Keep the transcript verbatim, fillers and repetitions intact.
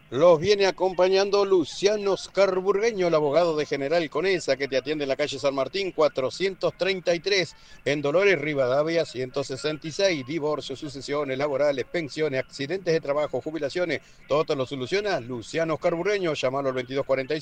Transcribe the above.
Los viene acompañando Luciano Scarburgueño, el abogado de General Conesa, que te atiende en la calle San Martín cuatrocientos treinta y tres, en Dolores Rivadavia ciento sesenta y seis. Divorcios, sucesiones laborales, pensiones, accidentes de trabajo, jubilaciones, todo te lo soluciona Luciano Scarburgueño. Llámalo al veintidós cuarenta y cinco.